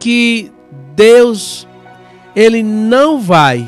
que Deus, Ele não vai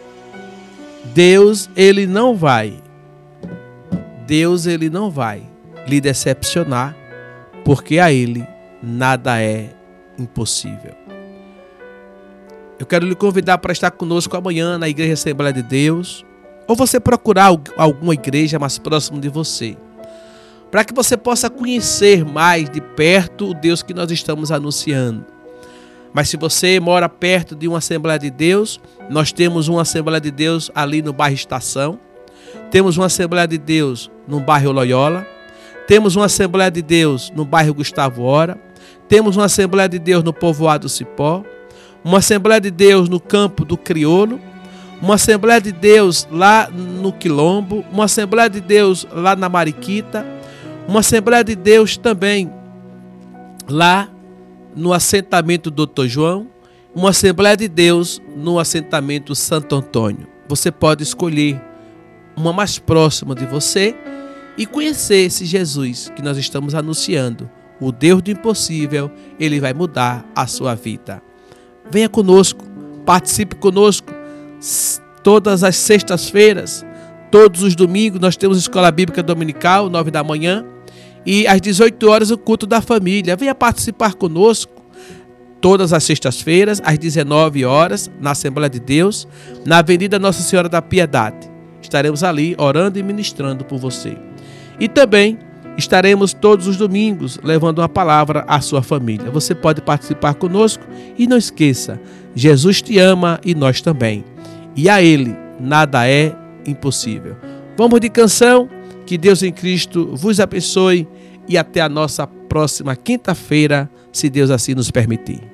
lhe decepcionar, porque a Ele nada é impossível. Eu quero lhe convidar para estar conosco amanhã na Igreja Assembleia de Deus, ou você procurar alguma igreja mais próxima de você, para que você possa conhecer mais de perto o Deus que nós estamos anunciando. Mas se você mora perto de uma Assembleia de Deus, nós temos uma Assembleia de Deus ali no bairro Estação, temos uma Assembleia de Deus no bairro Loyola, temos uma Assembleia de Deus no bairro Gustavo Hora, temos uma Assembleia de Deus no povoado Cipó, uma Assembleia de Deus no campo do Crioulo, uma Assembleia de Deus lá no Quilombo, uma Assembleia de Deus lá na Mariquita, uma Assembleia de Deus também lá no assentamento Dr. João, uma Assembleia de Deus no assentamento Santo Antônio. Você pode escolher uma mais próxima de você e conhecer esse Jesus que nós estamos anunciando. O Deus do impossível, Ele vai mudar a sua vida. Venha conosco, participe conosco. Todas as sextas-feiras, todos os domingos, nós temos Escola Bíblica Dominical, 9 da manhã. E às 18 horas o culto da família. Venha participar conosco todas as sextas-feiras, às 19 horas, na Assembleia de Deus, na Avenida Nossa Senhora da Piedade. Estaremos ali orando e ministrando por você. E também estaremos todos os domingos levando uma palavra à sua família. Você pode participar conosco e não esqueça, Jesus te ama e nós também. E a Ele nada é impossível. Vamos de canção. Que Deus em Cristo vos abençoe e até a nossa próxima quinta-feira, se Deus assim nos permitir.